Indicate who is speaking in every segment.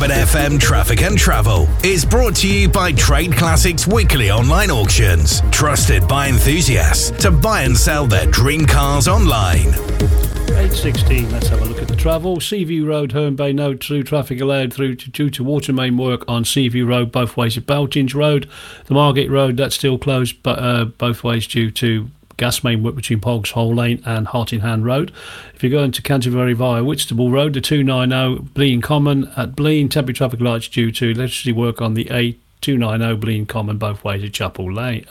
Speaker 1: Cabot FM Traffic and Travel is brought to you by Trade Classics Weekly Online Auctions. Trusted by enthusiasts to buy and sell their dream cars online.
Speaker 2: 8:16, let's have a look at the travel. Seaview Road, Herne Bay, no through traffic allowed due to water main work on Seaview Road, both ways of Beltinge Road. The Margate Road, that's still closed both ways due to gas main work between Pogs Hole Lane and Hartingham Road. If you're going to Canterbury via Whitstable Road, the 290 Blean Common at Blean, temporary traffic lights due to electricity work on the A290 Blean Common both ways of Chapel Lane.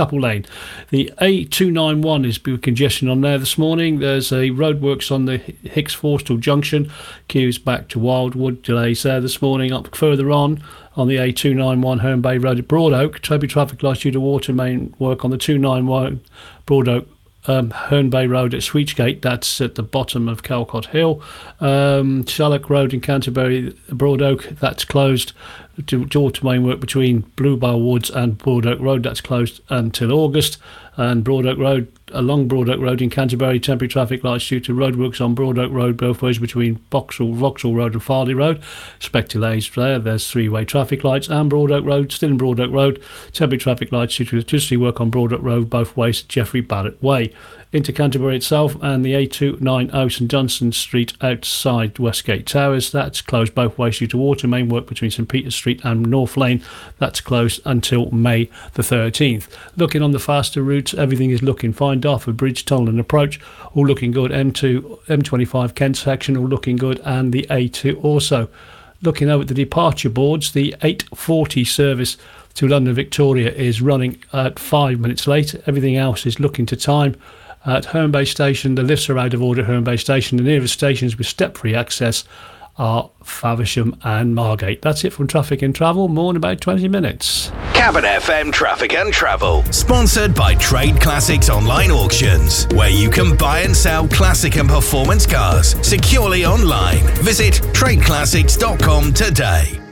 Speaker 2: The A291 is congestion on there this morning. There's a roadworks on the Hicks Forstall Junction, queues back to Wildwood, delays there this morning. Up further on the A291 Herne Bay Road at Broad Oak, temporary traffic lights due to water main work on the 291 Broad Oak Herne Bay Road at Sweetgate, that's at the bottom of Calcott Hill. Shallock Road in Canterbury, Broad Oak, that's closed to water main work between Bluebell Woods and Broad Oak Road, that's closed until August. And Broad Oak Road, along Broad Oak Road in Canterbury, temporary traffic lights due to roadworks on Broad Oak Road both ways between Vauxhall Road and Farley Road. Expect delays there. There's three-way traffic lights. And Broad Oak Road, still in Broad Oak Road, temporary traffic lights due to electricity work on Broad Oak Road both ways, Geoffrey Barrett Way. Into Canterbury itself, and the A290 St Dunstan Street outside Westgate Towers, that's closed both ways due to water main work between St Peter's Street and North Lane. That's closed until May the 13th. Looking on the faster routes, everything is looking fine. Dartford Bridge, Toland Approach, all looking good. M25 Kent section, all looking good, and the A2 also. Looking over at the departure boards, the 8:40 service to London Victoria is running at 5 minutes late. Everything else is looking to time. At Herne Bay Station, the lifts are out of order at Herne Bay Station. The nearest stations with step-free access are Faversham and Margate. That's it from Traffic and Travel. More in about 20 minutes.
Speaker 1: Cabot FM Traffic and Travel, sponsored by Trade Classics Online Auctions, where you can buy and sell classic and performance cars securely online. Visit tradeclassics.com today.